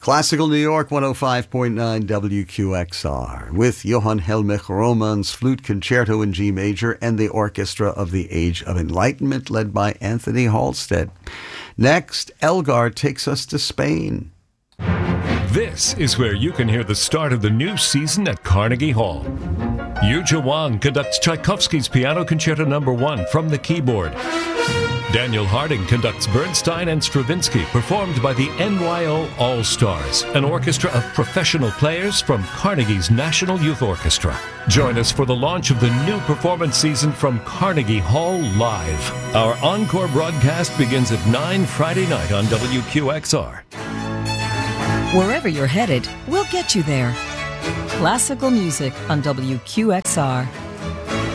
Classical New York 105.9 WQXR with Johann Helmich Romann's Flute Concerto in G Major and the Orchestra of the Age of Enlightenment led by Anthony Halstead. Next, Elgar takes us to Spain. This is where you can hear the start of the new season at Carnegie Hall. Yuja Wang conducts Tchaikovsky's Piano Concerto No. 1 from the keyboard. Daniel Harding conducts Bernstein and Stravinsky, performed by the NYO All-Stars, an orchestra of professional players from Carnegie's National Youth Orchestra. Join us for the launch of the new performance season from Carnegie Hall Live. Our encore broadcast begins at 9 Friday night on WQXR. Wherever you're headed, we'll get you there. Classical music on WQXR.